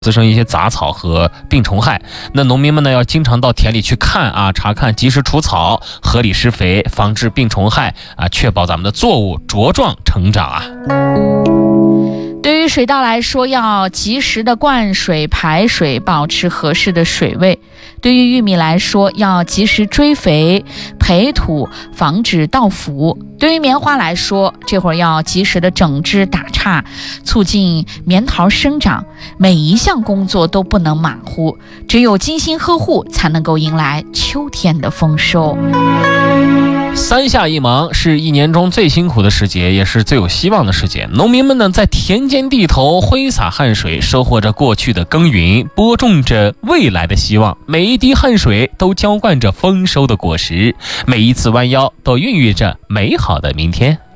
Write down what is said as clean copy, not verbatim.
滋生一些杂草和病虫害。那农民们呢要经常到田里去看啊，查看，及时除草，合理施肥，防治病虫害啊，确保咱们的作物茁壮成长啊。 对于水稻来说，要及时的灌水排水，保持合适的水位。对于玉米来说，要及时追肥培土，防止稻腐。对于棉花来说，这会儿要及时的整枝打杈，促进棉桃生长。每一项工作都不能马虎，只有精心呵护，才能够迎来秋天的丰收。 三夏一忙是一年中最辛苦的时节，也是最有希望的时节。农民们呢，在田间地头挥洒汗水，收获着过去的耕耘，播种着未来的希望。每一滴汗水都浇灌着丰收的果实，每一次弯腰都孕育着美好的明天。